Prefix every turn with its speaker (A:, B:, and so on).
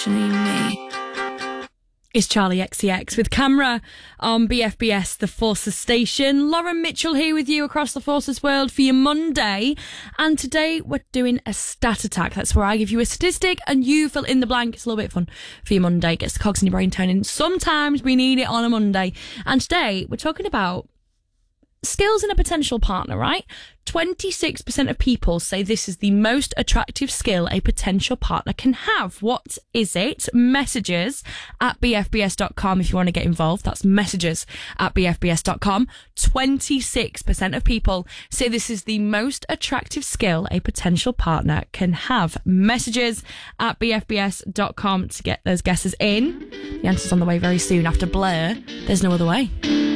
A: Me.
B: It's Charlie XCX with Camera on BFBS, the Forces station. Lauren Mitchell here with you across the Forces world for your Monday. And today we're doing a stat attack. That's where I give you a statistic and you fill in the blank. It's a little bit fun for your Monday. Gets the cogs in your brain turning. Sometimes we need it on a Monday. And today we're talking about skills in a potential partner, right? 26% of people say this is the most attractive skill a potential partner can have. What is it? Messages at bfbs.com if you want to get involved. That's messages at bfbs.com. 26% of people say this is the most attractive skill a potential partner can have. Messages at bfbs.com to get those guesses in. The answer's on the way very soon after Blur. There's no other way.